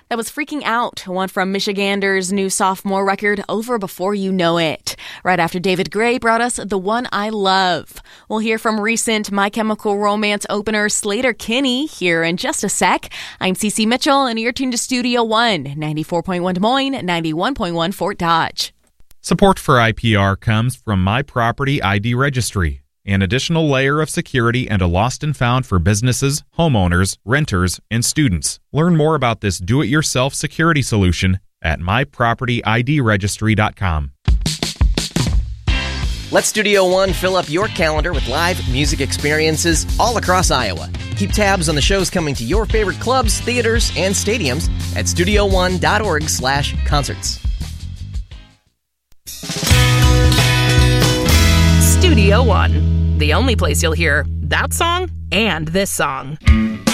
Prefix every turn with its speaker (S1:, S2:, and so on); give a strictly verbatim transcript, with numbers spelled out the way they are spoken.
S1: That was Freaking Out, one from Michigander's new sophomore record, Over Before You Know It. Right after David Gray brought us The One I Love. We'll hear from recent My Chemical Romance opener Slater Kinney here in just a sec. I'm Cece Mitchell, and you're tuned to Studio One, ninety-four point one Des Moines, ninety-one point one Fort Dodge.
S2: Support for I P R comes from My Property I D Registry, an additional layer of security and a lost and found for businesses, homeowners, renters, and students. Learn more about this do-it-yourself security solution at my property I D registry dot com.
S3: Let Studio One fill up your calendar with live music experiences all across Iowa. Keep tabs on the shows coming to your favorite clubs, theaters, and stadiums at studio one dot org slash concerts.
S4: Studio One, the only place you'll hear that song and this song.